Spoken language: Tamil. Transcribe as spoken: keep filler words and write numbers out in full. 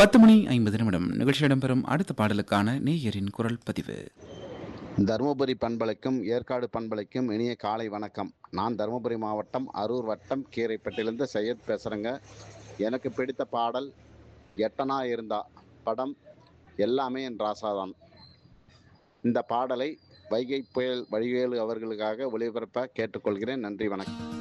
பத்து மணி ஐம்பது நிமிடம் நிகழ்ச்சி இடம்பெறும் அடுத்த பாடலுக்கான நேயரின் குரல் பதிவு. தருமபுரி பண்பலைக்கும் ஏற்காடு பண்பலைக்கும் இனிய காலை வணக்கம். நான் தருமபுரி மாவட்டம் அரூர் வட்டம் கீரைப்பட்டிலிருந்து சையத் பேசுகிறேங்க. எனக்கு பிடித்த பாடல் எட்டனா இருந்தா படம் எல்லாமே என் ராசாதான். இந்த பாடலை வைகை புயல் வடிவேலு அவர்களுக்காக ஒளிபரப்ப கேட்டுக்கொள்கிறேன். நன்றி, வணக்கம்.